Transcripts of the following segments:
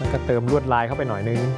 แล้วก็เติมลวดลายเข้าไปหน่อยนึง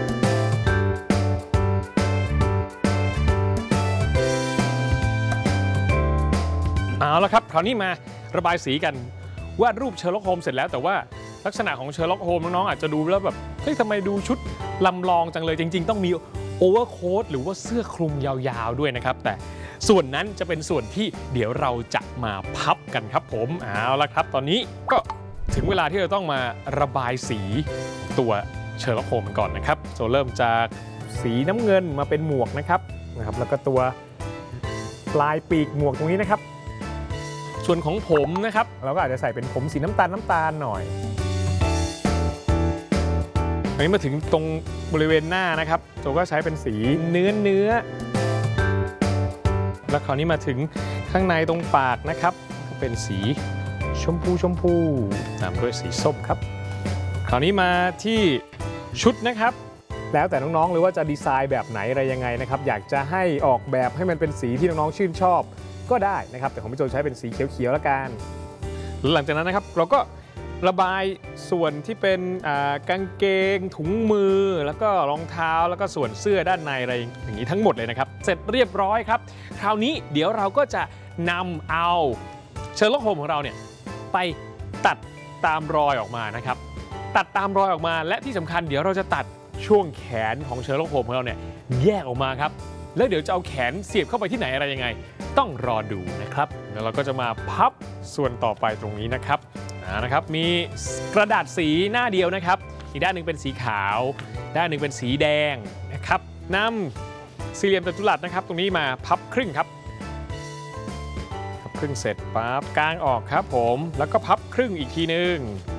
เอาละครับคราวนี้มาระบายสีกันวาดรูปเชอร์ล็อกโฮมส์เสร็จแล้วแต่ว่าลักษณะของเชอร์ล็อกโฮมส์น้องๆอาจจะดูแล้วแบบเฮ้ยทำไมดูชุดลำลองจังเลยจริงๆต้องมีโอเวอร์โค้ทหรือว่าเสื้อคลุมยาวๆด้วยนะครับแต่ส่วนนั้นจะเป็นส่วนที่เดี๋ยวเราจะมาพับกันครับผมเอาละครับตอนนี้ก็ถึงเวลาที่เราต้องมาระบายสีตัวเชอร์ล็อกโฮมส์ก่อนนะครับจะเริ่มจากสีน้ำเงินมาเป็นหมวกนะครับแล้วก็ตัวปลายปีกหมวกตรงนี้นะครับส่วนของผมนะครับเราก็อาจจะใส่เป็นผมสีน้ำตาลหน่อยอันนี้มาถึงตรงบริเวณหน้านะครับเราก็ใช้เป็นสีเนื้อแล้วคราวนี้มาถึงข้างในตรงปากนะครับเป็นสีชมพูตามด้วยสีส้มครับคราวนี้มาที่ชุดนะครับแล้วแต่น้องๆหรือว่าจะดีไซน์แบบไหนอะไรยังไงนะครับอยากจะให้ออกแบบให้มันเป็นสีที่น้องๆชื่นชอบก็ได้นะครับแต่ของพี่โจใช้เป็นสีเขียวๆแล้วกันหลังจากนั้นนะครับเราก็ระบายส่วนที่เป็นกางเกงถุงมือแล้วก็รองเท้าแล้วก็ส่วนเสื้อด้านในอะไรอย่างนี้ทั้งหมดเลยนะครับเสร็จเรียบร้อยครับคราวนี้เดี๋ยวเราก็จะนำเอาเชอร์ล็อกโฮมส์ของเราเนี่ยไปตัดตามรอยออกมานะครับตัดตามรอยออกมาและที่สำคัญเดี๋ยวเราจะตัดช่วงแขนของเชอร์ล็อกโฮมส์ของเราเนี่ยแยกออกมาครับแล้วเดี๋ยวจะเอาแขนเสียบเข้าไปที่ไหนอะไรยังไงต้องรอดูนะครับแล้วเราก็จะมาพับส่วนต่อไปตรงนี้นะครับมีกระดาษสีหน้าเดียวนะครับอีกด้านหนึ่งเป็นสีขาวด้านหนึ่งเป็นสีแดงนะครับนำสี่เหลี่ยมจัตุรัสนะครับตรงนี้มาพับครึ่งครับพับครึ่งเสร็จปั๊บกางออกครับผมแล้วก็พับครึ่งอีกทีนึง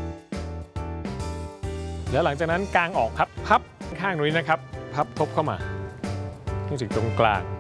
แล้วหลังจากนั้นกางออกครับพับข้างตรงนี้นะครับพับทบเข้ามาตรงกลาง